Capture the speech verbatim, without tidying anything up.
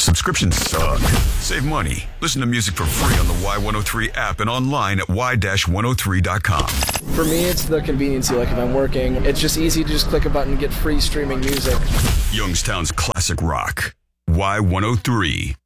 Subscriptions suck. Save money. Listen to music for free on the Y one oh three app and online at y dash one oh three dot com. For me, it's the conveniency. Like if I'm working, it's just easy to just click a button and get free streaming music. Youngstown's classic rock. Y one oh three.